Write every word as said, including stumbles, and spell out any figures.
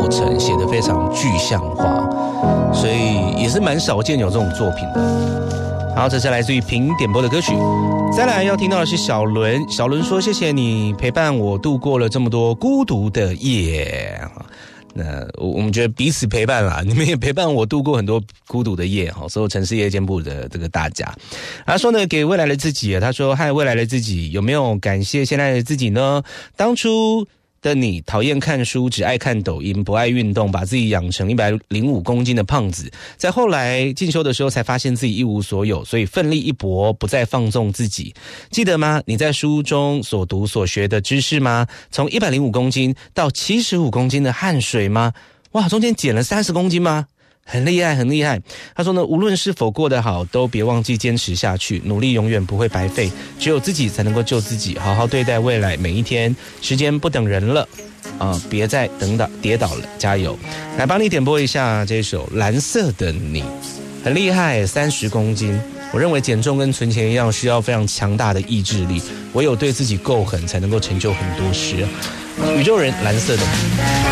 过程写得非常具象化，所以也是蛮少见有这种作品的。好，这是来自于评点播的歌曲。再来要听到的是小伦，小伦说：“谢谢你陪伴我度过了这么多孤独的夜。”那我们觉得彼此陪伴啦，你们也陪伴我度过很多孤独的夜哈，所有城市夜间部的这个大家。他说呢，给未来的自己，他说嗨，未来的自己有没有感谢现在的自己呢？当初的你讨厌看书，只爱看抖音，不爱运动，把自己养成一百零五公斤的胖子，在后来进修的时候才发现自己一无所有，所以奋力一搏，不再放纵自己。记得吗？你在书中所读所学的知识吗？从一百零五公斤到七十五公斤的汗水吗？哇，中间减了三十公斤吗？很厉害，很厉害。他说呢，无论是否过得好，都别忘记坚持下去，努力永远不会白费，只有自己才能够救自己，好好对待未来每一天。时间不等人了啊、呃，别再等倒跌倒了，加油！来帮你点播一下这首《蓝色的你》，很厉害，三十公斤。我认为减重跟存钱一样，需要非常强大的意志力，唯有对自己够狠，才能够成就很多事。宇宙人，蓝色的你。